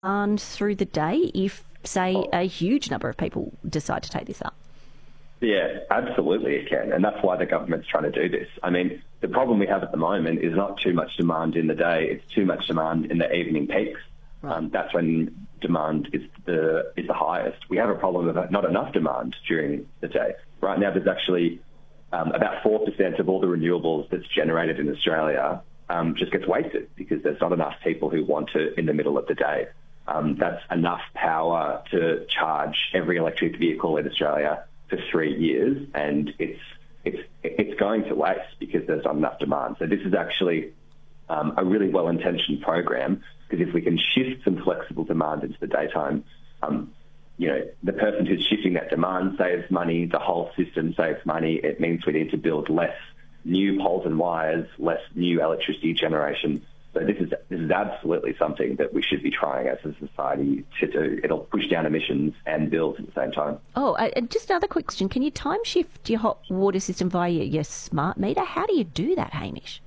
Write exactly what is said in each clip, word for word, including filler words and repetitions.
demand through the day if, say, Oh. a huge number of people decide to take this up? Yeah, absolutely it can. And that's why the government's trying to do this. I mean, the problem we have at the moment is not too much demand in the day, it's too much demand in the evening peaks. Right. Um, that's when demand is the is the highest. We have a problem of not enough demand during the day. Right now there's actually um, about four percent of all the renewables that's generated in Australia um, just gets wasted because there's not enough people who want it in the middle of the day. Um, that's enough power to charge every electric vehicle in Australia for three years, and it's it's it's going to waste because there's not enough demand. So this is actually um, a really well-intentioned program, because if we can shift some flexible demand into the daytime, um, you know, the person who's shifting that demand saves money, the whole system saves money. It means we need to build less new poles and wires, less new electricity generation. So this is this is absolutely something that we should be trying as a society to do. It'll push down emissions and build at the same time. Oh, uh, and just another quick question. Can you time shift your hot water system via your smart meter? How do you do that, Hamish?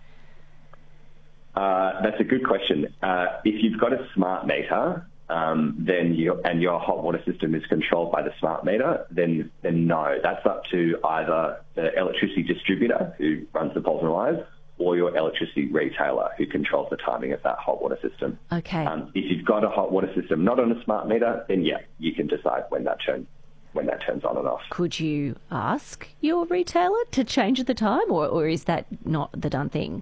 Uh, that's a good question. Uh, if you've got a smart meter, um, then you and your hot water system is controlled by the smart meter, then then no, that's up to either the electricity distributor who runs the poles and wires, or your electricity retailer who controls the timing of that hot water system. Okay. Um, if you've got a hot water system not on a smart meter, then yeah, you can decide when that turn when that turns on and off. Could you ask your retailer to change the time, or, or is that not the done thing?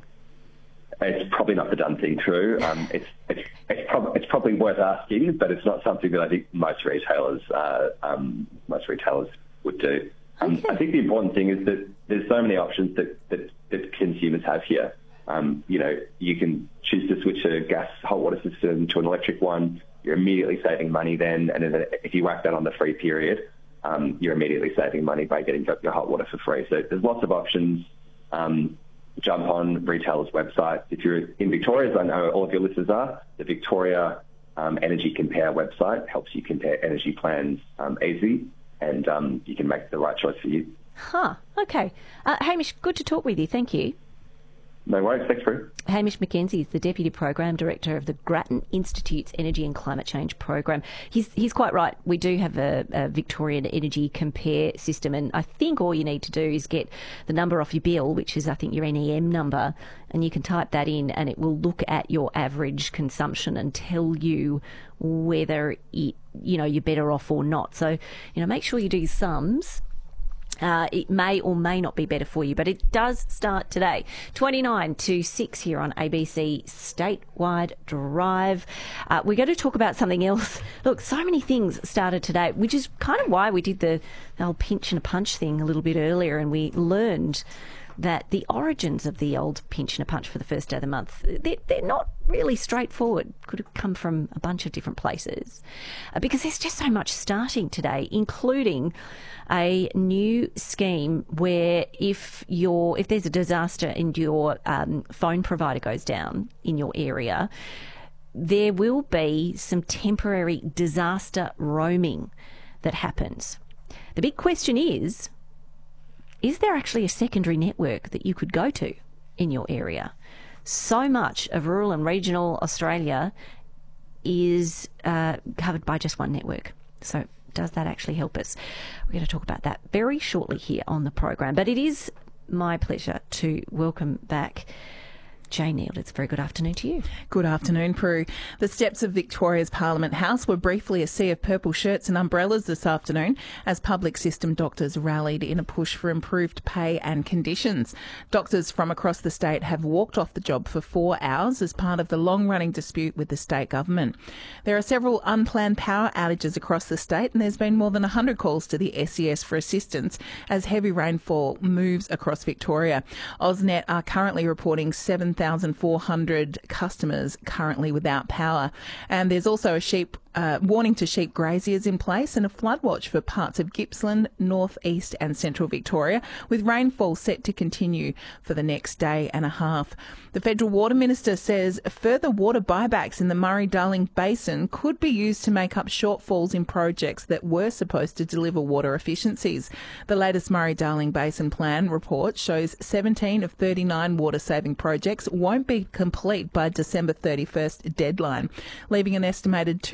It's probably not the done thing through. Um, it's it's it's, prob- it's probably worth asking, but it's not something that I think most retailers uh, um, most retailers would do. Um, Okay. I think the important thing is that there's so many options that, that, that consumers have here. Um, you know, you can choose to switch a gas hot water system to an electric one. You're immediately saving money then, and then if you whack that on the free period, um, you're immediately saving money by getting your hot water for free. So there's lots of options. Um, jump on retailers' website. If you're in Victoria, as I know all of your listeners are, the Victoria um, Energy Compare website helps you compare energy plans um, easy, and um, you can make the right choice for you. Huh. Okay. Uh, Hamish, good to talk with you. Thank you. No worries. Thanks, Prue. Hamish McKenzie is the Deputy Program Director of the Grattan Institute's Energy and Climate Change Program. He's he's quite right. We do have a, a Victorian Energy Compare system, and I think all you need to do is get the number off your bill, which is, I think, your N E M number, and you can type that in, and it will look at your average consumption and tell you whether it, you know, you're better off or not. So, you know, make sure you do your sums. Uh, it may or may not be better for you, but it does start today. twenty-nine to six here on A B C Statewide Drive. Uh, we're going to talk about something else. Look, so many things started today, which is kind of why we did the, the old pinch and a punch thing a little bit earlier, and we learned that the origins of the old pinch and a punch for the first day of the month, they're, they're not really straightforward. Could have come from a bunch of different places uh, because there's just so much starting today, including a new scheme where if you're, if there's a disaster and your um, phone provider goes down in your area, there will be some temporary disaster roaming that happens. The big question is, is there actually a secondary network that you could go to in your area? So much of rural and regional Australia is uh, covered by just one network. So does that actually help us? We're going to talk about that very shortly here on the program. But it is my pleasure to welcome back Jane Neal. It's a very good afternoon to you. Good afternoon, Prue. The steps of Victoria's Parliament House were briefly a sea of purple shirts and umbrellas this afternoon as public system doctors rallied in a push for improved pay and conditions. Doctors from across the state have walked off the job for four hours as part of the long-running dispute with the state government. There are several unplanned power outages across the state, and there's been more than one hundred calls to the S E S for assistance as heavy rainfall moves across Victoria. AusNet are currently reporting seven thousand four hundred customers currently without power. And there's also a sheep uh, warning to sheep graziers in place and a flood watch for parts of Gippsland, North East and Central Victoria, with rainfall set to continue for the next day and a half. The Federal Water Minister says further water buybacks in the Murray-Darling Basin could be used to make up shortfalls in projects that were supposed to deliver water efficiencies. The latest Murray-Darling Basin Plan report shows seventeen of thirty-nine water-saving projects won't be complete by December thirty-first deadline, leaving an estimated